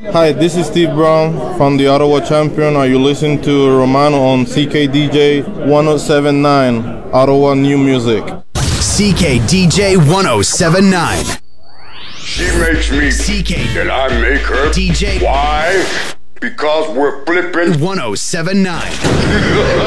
Hi, this is Steve Brown from the Ottawa Champion. Are you listening to Romano on CKDJ 1079, Ottawa New Music? CKDJ 1079. She makes me CK. and I make her. DJ. Why? Because we're flipping 1079.